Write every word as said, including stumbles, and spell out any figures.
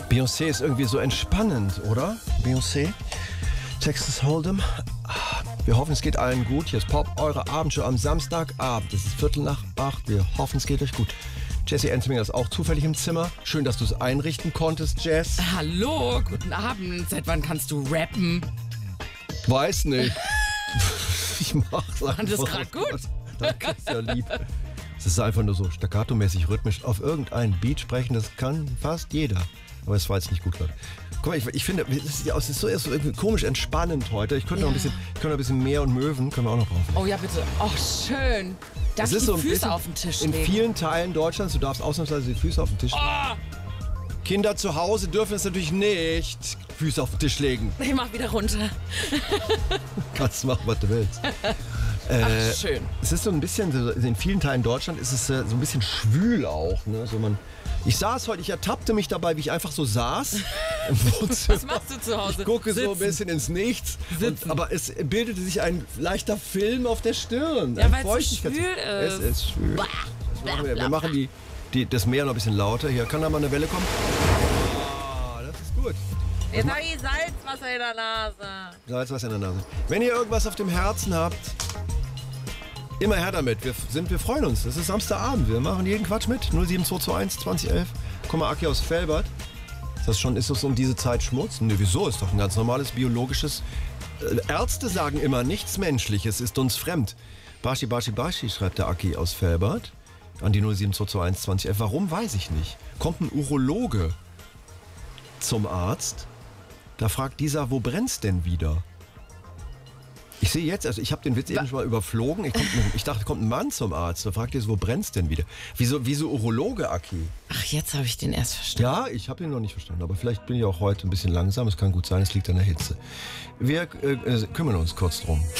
Beyoncé ist irgendwie so entspannend, oder? Beyoncé, Texas Hold'em. Wir hoffen, es geht allen gut. Hier ist Pop, eure Abendshow am Samstagabend. Es ist Viertel nach acht. Wir hoffen, es geht euch gut. Jessie Ensminger ist auch zufällig im Zimmer. Schön, dass du es einrichten konntest, Jess. Hallo, guten Abend. Seit wann kannst du rappen? Weiß nicht. Ich mach's einfach. Fand das gerade gut? Danke, ist ja lieb. Es ist einfach nur so staccato-mäßig rhythmisch auf irgendein Beat sprechen. Das kann fast jeder. Aber es war jetzt nicht gut, Leute. Guck mal, ich, ich finde, es ist, es ist so erst so irgendwie komisch entspannend heute. Ich könnte noch ein bisschen, könnte noch ein bisschen mehr und Möwen können wir auch noch brauchen. Oh ja, bitte. Oh, schön. Darf ich die so ein Füße bisschen auf den Tisch in legen? vielen Teilen Deutschlands, du darfst ausnahmsweise die Füße auf den Tisch legen. Oh, Kinder zu Hause dürfen es natürlich nicht Füße auf den Tisch legen. ich mach wieder runter. Kannst machen, was du willst. Ach, Äh, schön. Es ist so ein bisschen, so in vielen Teilen Deutschland ist es äh, so ein bisschen schwül auch. Ne? So man, ich saß heute, ich ertappte mich dabei, wie ich einfach so saß im Wohnzimmer. Was machst du zu Hause? Ich gucke so ein Sitzen. bisschen ins Nichts. Sitzen. Und, aber es bildete sich ein leichter Film auf der Stirn. Ja, Ein weil es so Feuchtigkeits- schwül Es ist. ist schwül. Blah, Das blah, machen wir wir blah, machen die, die, das Meer noch ein bisschen lauter. Hier, kann da mal eine Welle kommen? Ah, das ist gut. Jetzt hab ich Salzwasser in der Nase. Salzwasser in der Nase. Wenn ihr irgendwas auf dem Herzen habt, immer her damit. Wir, sind, wir freuen uns. Das ist Samstagabend. Wir machen jeden Quatsch mit. null sieben zwei zwei eins zwanzig elf. Komm mal, Aki aus Velbert. Ist das schon, ist das um diese Zeit Schmutz? Ne, wieso? Ist doch ein ganz normales biologisches. Äh, Ärzte sagen immer, nichts Menschliches ist uns fremd. Bashi, Bashi, Bashi, schreibt der Aki aus Velbert an die null sieben zwei zwei eins zwanzig elf. Warum, weiß ich nicht. Kommt ein Urologe zum Arzt. Da fragt dieser, wo brennt's denn wieder? Ich sehe jetzt, also ich habe den Witz eben schon mal überflogen. Ich, kommt, ich dachte, kommt ein Mann zum Arzt. Da fragt er, wo brennt's denn wieder? Wieso, wieso Urologe, Aki? Ach, jetzt habe ich den erst verstanden. Ja, ich habe ihn noch nicht verstanden. Aber vielleicht bin ich auch heute ein bisschen langsam. Es kann gut sein, es liegt an der Hitze. Wir äh, kümmern uns kurz drum.